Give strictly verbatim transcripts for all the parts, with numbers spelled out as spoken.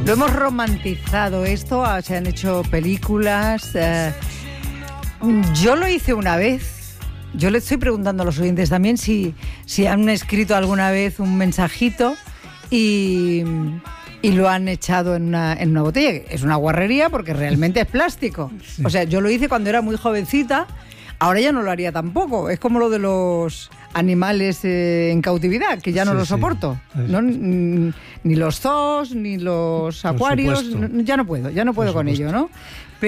Lo hemos romantizado esto, se han hecho películas. Eh, yo lo hice una vez. Yo le estoy preguntando a los oyentes también si, si han escrito alguna vez un mensajito y, y lo han echado en una, en una botella. Es una guarrería porque realmente es plástico. Sí. O sea, yo lo hice cuando era muy jovencita. Ahora ya no lo haría tampoco. Es como lo de los animales eh, en cautividad, que ya no sí, lo soporto. Sí. ¿No? Ni, ni los zoos, ni los acuarios. No, ya no puedo, ya no puedo con ello, ¿no?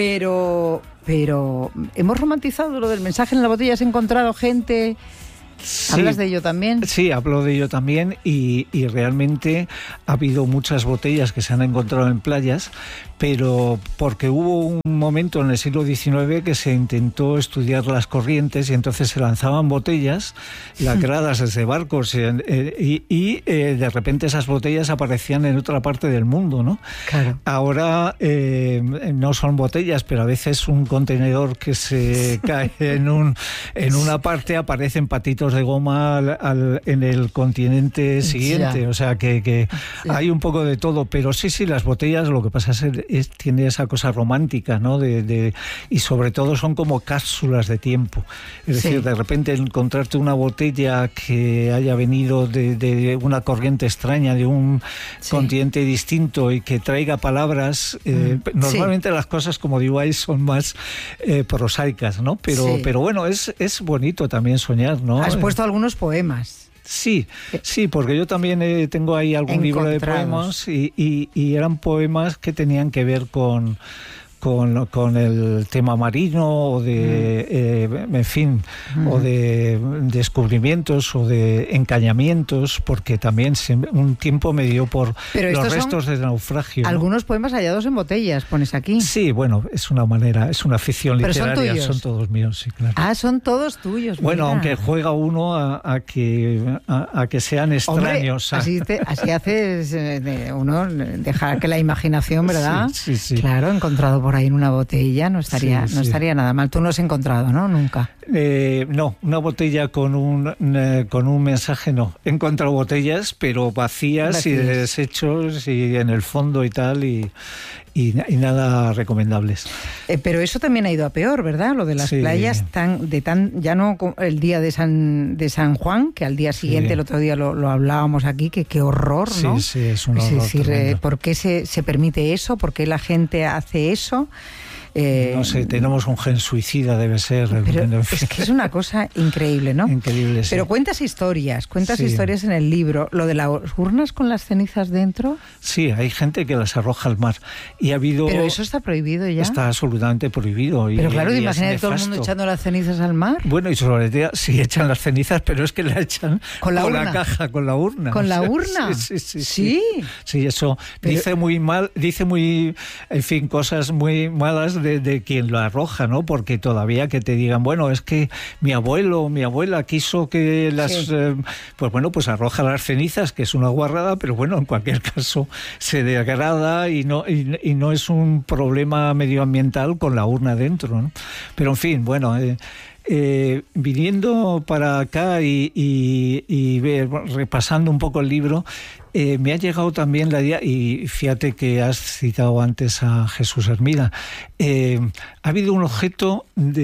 Pero, pero hemos romantizado lo del mensaje en la botella. ¿Has encontrado gente? Sí, ¿hablas de ello también? Sí, hablo de ello también y, y realmente ha habido muchas botellas que se han encontrado en playas, pero porque hubo un momento en el siglo diecinueve que se intentó estudiar las corrientes y entonces se lanzaban botellas lacradas desde barcos y, y, y eh, de repente esas botellas aparecían en otra parte del mundo, ¿no? Claro. Ahora eh, no son botellas, pero a veces un contenedor que se cae en, un, en una parte aparecen patitos de goma al, al, en el continente siguiente, ya. O sea que, que sí. Hay un poco de todo, pero sí, sí, las botellas lo que pasa es que es, tiene esa cosa romántica, ¿no? De, de, y sobre todo son como cápsulas de tiempo, es decir, sí. De repente encontrarte una botella que haya venido de, de una corriente extraña, de un sí. continente distinto y que traiga palabras, eh, mm. normalmente sí. Las cosas, como digo ahí, son más eh, prosaicas, ¿no? Pero, sí. pero bueno, es, es bonito también soñar, ¿no? Has puesto algunos poemas. Sí, sí, porque yo también eh, tengo ahí algún libro de poemas y, y, y eran poemas que tenían que ver con... Con, con el tema marino o de, mm. eh, en fin, mm. o de descubrimientos o de encañamientos, porque también se, un tiempo me dio por Pero los restos de naufragio. Algunos ¿no? poemas hallados en botellas, pones aquí. Sí, bueno, es una manera, es una ficción Pero literaria, son, son todos míos, sí, claro. Ah, son todos tuyos. Bueno, mira. Aunque juega uno a, a, que, a, a que sean extraños. Hombre, así, te, así haces eh, uno, dejar que la imaginación, ¿verdad? Sí, sí, sí. Claro, encontrado por ahí en una botella, no estaría, sí, no sí. estaría nada mal. Tú no has encontrado, ¿no? Nunca. Eh, no, una botella con un eh, con un mensaje no. He encontrado botellas, pero vacías, vacías. y de desechos y en el fondo y tal, y, y, y nada recomendables. Eh, pero eso también ha ido a peor, ¿verdad? Lo de las sí. playas tan de tan ya no el día de San de San Juan, que al día siguiente, sí. el otro día lo, lo hablábamos aquí, que qué horror, ¿no? Sí, sí, es un horror. Es decir, eh, ¿por qué se, se permite eso? ¿Por qué la gente hace eso? Eh, no sé, tenemos un gen suicida, debe ser. Pero es que es una cosa increíble, ¿no? Increíble, sí. Pero cuentas historias, cuentas sí. historias en el libro. ¿Lo de las urnas con las cenizas dentro? Sí, hay gente que las arroja al mar. Y ha habido... Pero eso está prohibido ya. Está absolutamente prohibido. Y, pero claro, y imagínate todo el mundo echando las cenizas al mar. Bueno, y sobre todo, sí echan las cenizas, pero es que la echan con la, con urna? la caja, con la urna. ¿Con o sea, la urna? Sí, sí, sí. Sí, sí. sí eso pero... dice muy mal, dice muy, en fin, cosas muy malas de, de quien lo arroja, ¿no? Porque todavía que te digan, bueno, es que mi abuelo o mi abuela quiso que las... Sí. Eh, pues bueno, pues arroja las cenizas, que es una guarrada, pero bueno, en cualquier caso se degrada y no, y, y no es un problema medioambiental con la urna dentro, ¿no? Pero en fin, bueno... Eh, Eh, viniendo para acá y, y, y ver, repasando un poco el libro, eh, me ha llegado también la idea, y fíjate que has citado antes a Jesús Hermida, eh, ha habido un objeto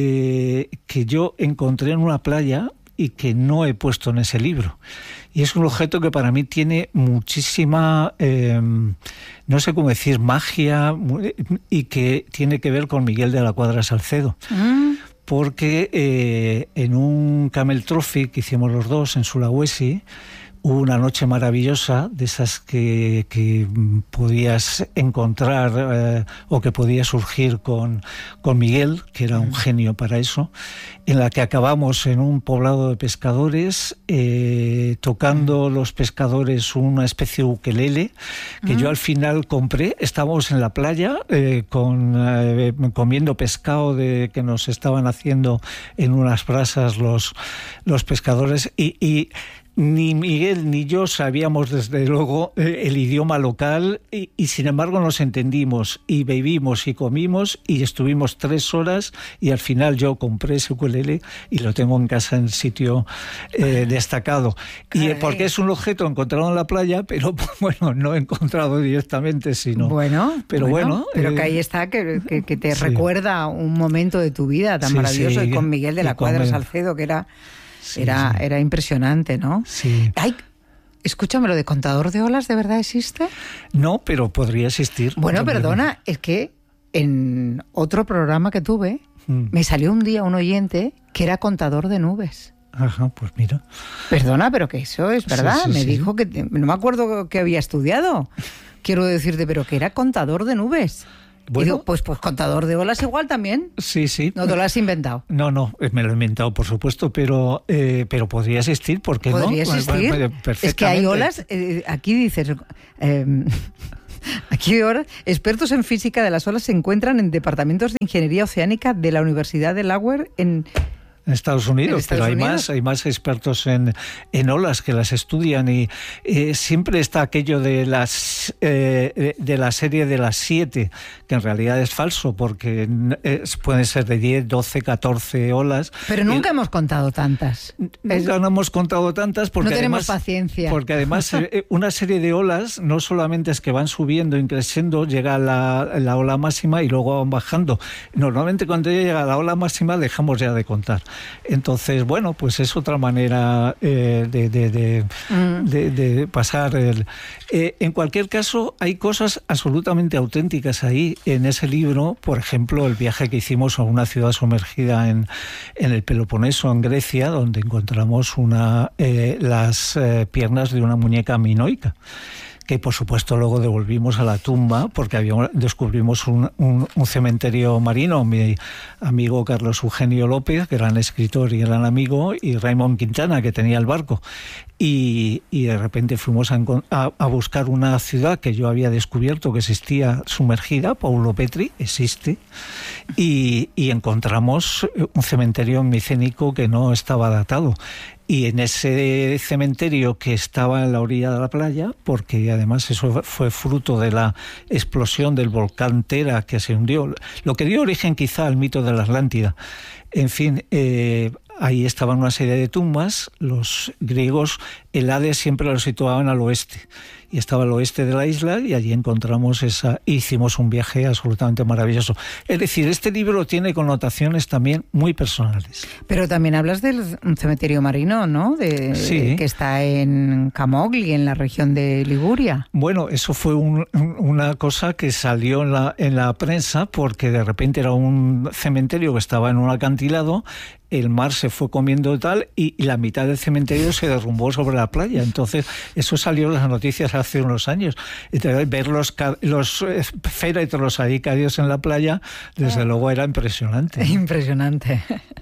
de, que yo encontré en una playa y que no he puesto en ese libro. Y es un objeto que para mí tiene muchísima, eh, no sé cómo decir, magia, y que tiene que ver con Miguel de la Cuadra Salcedo. Mm. Porque eh, en un Camel Trophy que hicimos los dos en Sulawesi, hubo una noche maravillosa, de esas que, que podías encontrar eh, o que podía surgir con, con Miguel, que era un genio para eso, en la que acabamos en un poblado de pescadores, eh, tocando los pescadores una especie de ukelele, que uh-huh. yo al final compré. Estábamos en la playa eh, con, eh, comiendo pescado de, que nos estaban haciendo en unas brasas los, los pescadores, y, y Ni Miguel ni yo sabíamos desde luego el idioma local y, y sin embargo nos entendimos y bebimos y comimos y estuvimos tres horas y al final yo compré ese ukelele y lo tengo en casa en sitio eh, destacado. Y eh, porque es un objeto encontrado en la playa, pero bueno, no he encontrado directamente, sino... Bueno, pero bueno... bueno pero eh, que ahí está, que, que, que te sí. recuerda un momento de tu vida tan sí, maravilloso sí, y con Miguel de la Cuadra el... Salcedo, que era... Sí, era, sí. era impresionante, ¿no? Sí. Ay, escúchame, ¿lo de contador de olas de verdad existe? No, pero podría existir. Bueno, perdona, es que en otro programa que tuve mm. me salió un día un oyente que era contador de nubes. Ajá, pues mira. Perdona, pero que eso es verdad. Sí, sí, me sí. dijo que... No me acuerdo que había estudiado. Quiero decirte, pero que era contador de nubes. Bueno, y digo, pues, pues contador de olas igual también. Sí, sí. ¿No te lo has inventado? No, no, me lo he inventado, por supuesto, pero eh, pero podría existir, ¿por qué no? Podría existir. Bueno, es que hay olas, eh, aquí dices... Eh, aquí ahora, expertos en física de las olas se encuentran en departamentos de ingeniería oceánica de la Universidad de Delaware en... En Estados Unidos, en Estados pero hay Unidos. más, hay más expertos en, en olas que las estudian y eh, siempre está aquello de las eh, de la serie de las siete, que en realidad es falso porque es, pueden ser de diez, doce, catorce olas. Pero nunca y, hemos contado tantas. Nunca es, no hemos contado tantas porque no tenemos además, paciencia. Porque además una serie de olas no solamente es que van subiendo, increciendo, llega la, la ola máxima y luego van bajando. Normalmente cuando llega a la ola máxima dejamos ya de contar. Entonces, bueno, pues es otra manera eh, de, de, de, mm. de, de pasar el... Eh, en cualquier caso, hay cosas absolutamente auténticas ahí en ese libro. Por ejemplo, el viaje que hicimos a una ciudad sumergida en, en el Peloponeso, en Grecia, donde encontramos una, eh, las eh, piernas de una muñeca minoica, que por supuesto luego devolvimos a la tumba porque habíamos, descubrimos un, un, un cementerio marino. Mi amigo Carlos Eugenio López, gran escritor y gran amigo, y Raymond Quintana, que tenía el barco. Y, y de repente fuimos a, a, a buscar una ciudad que yo había descubierto que existía sumergida, Paulo Petri, existe, y, y encontramos un cementerio micénico que no estaba datado. Y en ese cementerio que estaba en la orilla de la playa, porque además eso fue fruto de la explosión del volcán Tera que se hundió, lo que dio origen quizá al mito de la Atlántida. En fin, eh, ahí estaban una serie de tumbas. Los griegos el Hades siempre lo situaban al oeste. Y estaba al oeste de la isla y allí encontramos esa... Hicimos un viaje absolutamente maravilloso. Es decir, este libro tiene connotaciones también muy personales. Pero también hablas del cementerio marino, ¿no? De, sí. Que está en Camogli, en la región de Liguria. Bueno, eso fue un, una cosa que salió en la, en la prensa porque de repente era un cementerio que estaba en un acantilado, el mar se fue comiendo tal y, y la mitad del cementerio se derrumbó sobre la playa. Entonces, eso salió en las noticias hace unos años. Entonces, ver los, los féretros ahí caídos en la playa, desde luego era impresionante, ¿no? Impresionante.